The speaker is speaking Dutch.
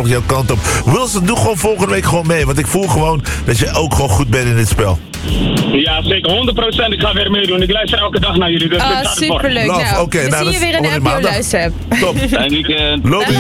nog jouw kant op. Wilson, doe gewoon volgende week gewoon mee. Want ik voel gewoon dat je ook gewoon goed bent in dit spel. Ja, zeker. 100%. Ik ga weer meedoen. Ik luister elke dag naar jullie. Dus dit gaat het worden. Superleuk. Love, nou, oké, we nou, zien je dat weer is in de maandag. NPO Luister-app. Top. Fijn weekend. Lobby.